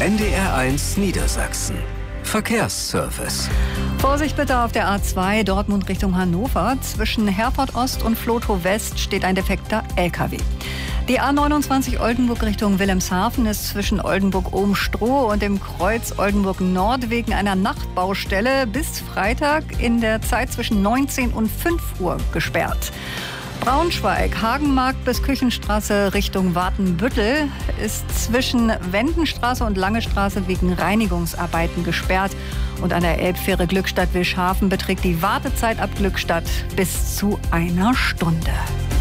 NDR1 Niedersachsen. Verkehrsservice. Vorsicht bitte auf der A2 Dortmund Richtung Hannover. Zwischen Herford Ost und Vlotho West steht ein defekter LKW. Die A29 Oldenburg Richtung Wilhelmshaven ist zwischen Oldenburg-Ohm-Stroh und dem Kreuz Oldenburg-Nord wegen einer Nachtbaustelle bis Freitag in der Zeit zwischen 19 und 5 Uhr gesperrt. Braunschweig, Hagenmarkt bis Küchenstraße Richtung Watenbüttel ist zwischen Wendenstraße und Lange Straße wegen Reinigungsarbeiten gesperrt. Und an der Elbfähre Glückstadt-Wilshaven beträgt die Wartezeit ab Glückstadt bis zu 1 Stunde.